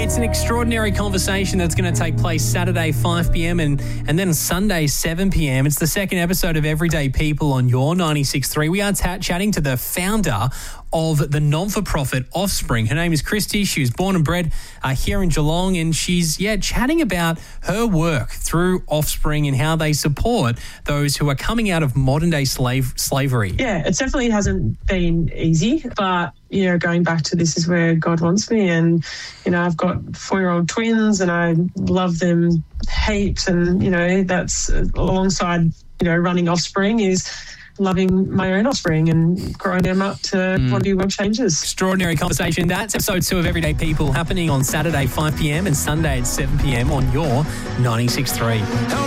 It's an extraordinary conversation that's going to take place Saturday 5 p.m. and then Sunday 7 p.m. It's the second episode of Everyday People on your 96.3. We are chatting to the founder of the non-for-profit Offspring. Her name is Christy. She was born and bred here in Geelong, and she's chatting about her work through Offspring and how they support those who are coming out of modern-day slavery. Yeah, it definitely hasn't been easy, but going back to this is where God wants me, and I've got 4-year-old twins and I love them heaps, and that's alongside running Offspring is loving my own offspring and growing them up to want to do world changes. Extraordinary conversation. That's episode 2 of Everyday People, happening on Saturday 5 p.m. and Sunday at 7 p.m. on your 96.3.